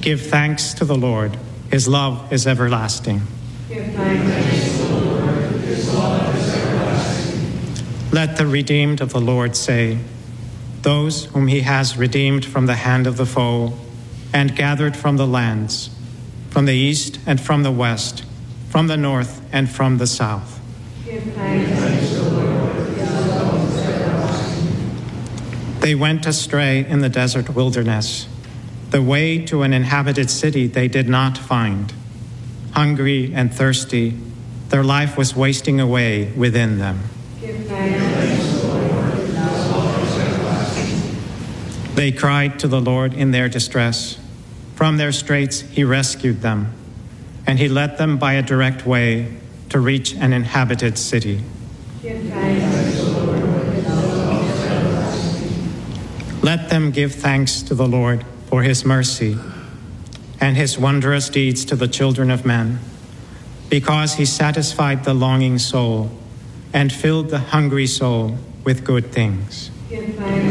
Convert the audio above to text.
Give thanks to the Lord. His love is everlasting. Give thanks to the Lord. His love is everlasting. Let the redeemed of the Lord say, those whom he has redeemed from the hand of the foe and gathered from the lands, from the east and from the west, from the north and from the south. Give thanks to the Lord. His love is everlasting. They went astray in the desert wilderness. The way to an inhabited city they did not find. Hungry and thirsty, their life was wasting away within them. Give thanks to the Lord. His love is everlasting. They cried to the Lord in their distress. From their straits he rescued them, and he led them by a direct way to reach an inhabited city. Give thanks to the Lord. His love is everlasting. Let them give thanks to the Lord for his mercy and his wondrous deeds to the children of men, because he satisfied the longing soul and filled the hungry soul with good things. Give thanks